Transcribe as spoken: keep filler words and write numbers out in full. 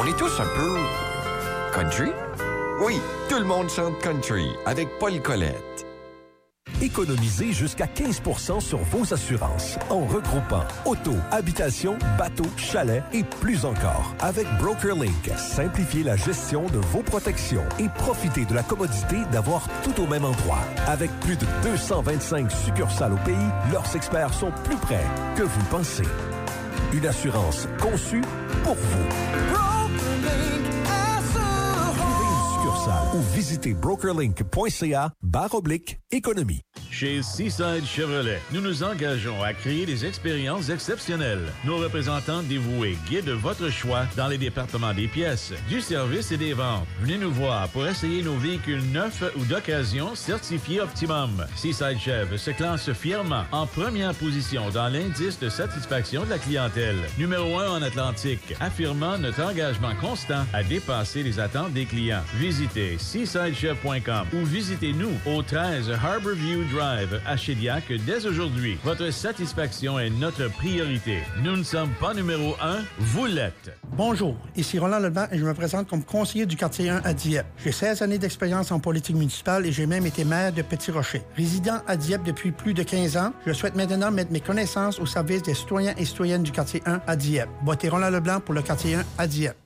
On est tous un peu... country? Oui, tout le monde chante country avec Paul Collette. Économisez jusqu'à quinze pour cent sur vos assurances en regroupant auto, habitation, bateau, chalet et plus encore. Avec BrokerLink, simplifiez la gestion de vos protections et profitez de la commodité d'avoir tout au même endroit. Avec plus de deux cent vingt-cinq succursales au pays, leurs experts sont plus près que vous le pensez. Une assurance conçue pour vous. BrokerLink Assurance. Trouvez une succursale ou visitez brokerlink.ca barre oblique économie. Chez Seaside Chevrolet, nous nous engageons à créer des expériences exceptionnelles. Nos représentants dévoués guident votre choix dans les départements des pièces, du service et des ventes. Venez nous voir pour essayer nos véhicules neufs ou d'occasion certifiés Optimum. Seaside Chev se classe fièrement en première position dans l'indice de satisfaction de la clientèle. Numéro un en Atlantique, affirmant notre engagement constant à dépasser les attentes des clients. Visitez seaside chev point com ou visitez-nous au treize Harborview Drive à Shediac dès aujourd'hui. Votre satisfaction est notre priorité. Nous ne sommes pas numéro un, vous l'êtes. Bonjour, ici Roland Leblanc et je me présente comme conseiller du quartier un à Dieppe. J'ai seize années d'expérience en politique municipale et j'ai même été maire de Petit-Rocher. Résident à Dieppe depuis plus de quinze ans, je souhaite maintenant mettre mes connaissances au service des citoyens et citoyennes du quartier un à Dieppe. Votez Roland Leblanc pour le quartier un à Dieppe.